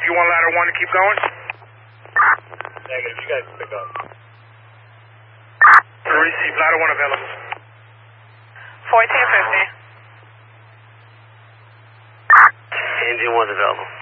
if you want ladder 1 to keep going. Negative, you guys pick up. Receive ladder 1 available. 1450. Engine 1's available.